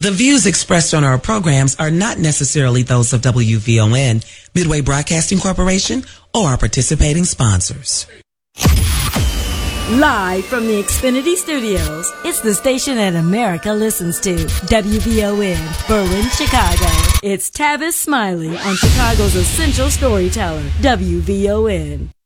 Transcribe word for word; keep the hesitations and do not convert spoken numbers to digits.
The views expressed on our programs are not necessarily those of W V O N, Midway Broadcasting Corporation, or our participating sponsors. Live from the Xfinity Studios, it's the station that America listens to. W V O N, Berlin, Chicago. It's Tavis Smiley on Chicago's essential storyteller, W V O N.